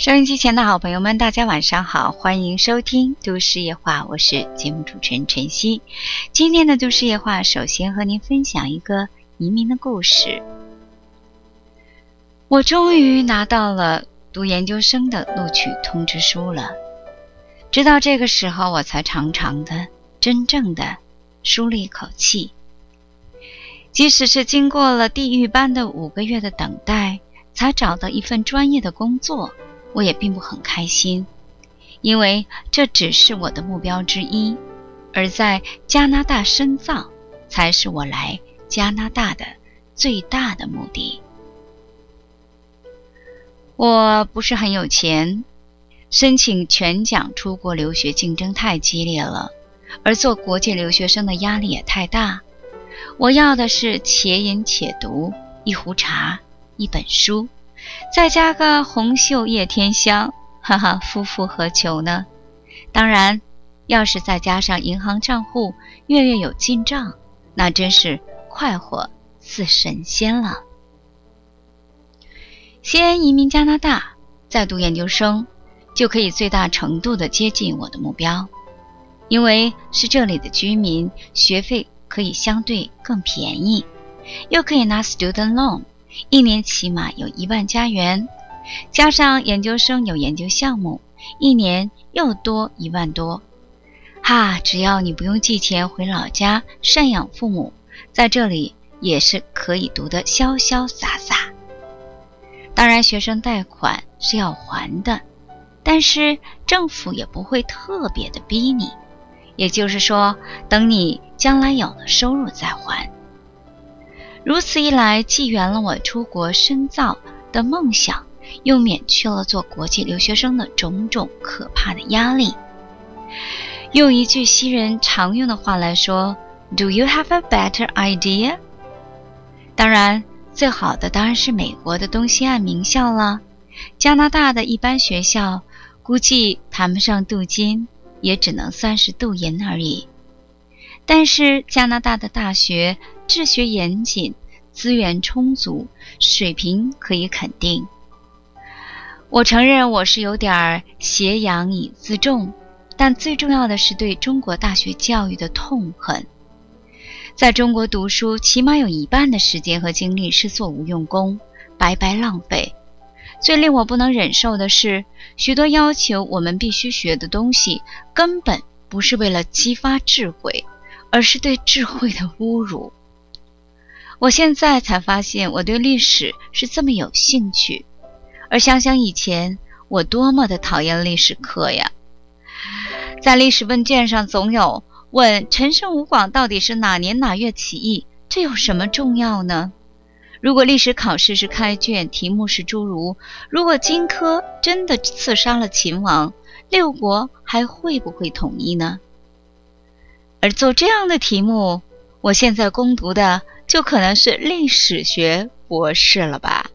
收音机前的好朋友们，大家晚上好，欢迎收听都市夜话，我是节目主持人晨曦。今天的都市夜话，首先和您分享一个移民的故事。我终于拿到了读研究生的录取通知书了，直到这个时候，我才长长的、真正的舒了一口气。即使是经过了地狱般的5个月的等待，才找到一份专业的工作，我也并不很开心，因为这只是我的目标之一，而在加拿大深造才是我来加拿大的最大的目的。我不是很有钱，申请全奖出国留学竞争太激烈了，而做国际留学生的压力也太大。我要的是且饮且读，一壶茶，一本书，再加个红袖叶天香，哈哈，夫复何求呢？当然，要是再加上银行账户月月有进账，那真是快活似神仙了。先移民加拿大，再读研究生，就可以最大程度地接近我的目标。因为是这里的居民，学费可以相对更便宜，又可以拿 student loan，一年起码有1万加元，加上研究生有研究项目，一年又多1万多。只要你不用寄钱回老家赡养父母，在这里也是可以读得潇潇洒洒。当然，学生贷款是要还的，但是政府也不会特别的逼你，也就是说，等你将来有了收入再还。如此一来，既圆了我出国深造的梦想，又免去了做国际留学生的种种可怕的压力。用一句西人常用的话来说， Do you have a better idea？ 当然，最好的当然是美国的东西岸名校了。加拿大的一般学校估计谈不上镀金，也只能算是镀银而已。但是加拿大的大学治学严谨，资源充足，水平可以肯定。我承认我是有点挟洋以自重，但最重要的是对中国大学教育的痛恨。在中国读书，起码有1半的时间和精力是做无用功，白白浪费。最令我不能忍受的是，许多要求我们必须学的东西，根本不是为了激发智慧，而是对智慧的侮辱。我现在才发现我对历史是这么有兴趣，而想想以前我多么的讨厌历史课呀。在历史问卷上总有问陈胜吴广到底是哪年哪月起义，这有什么重要呢？如果历史考试是开卷，题目是诸如如果荆轲真的刺杀了秦王，6国还会不会统一呢？而做这样的题目，我现在攻读的就可能是历史学博士了吧。